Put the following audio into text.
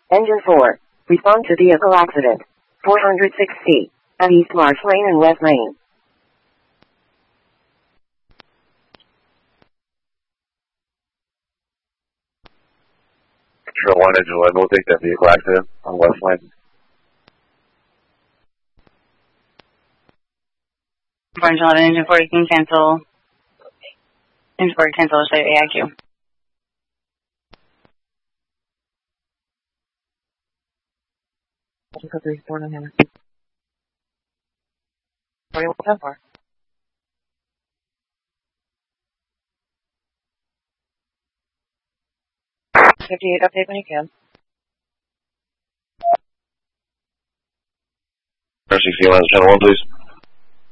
Engine 4. Respond to vehicle accident. 460. At East March Lane and West Lane. Control 1, Engine 11, we'll take that vehicle accident on West Lane. Engine 11, Engine 4, you can cancel. Engine 4, cancel, say AIQ. Code 3, 4 on hammer. What are you looking for? 58, update when you can. 60, Channel 1, please.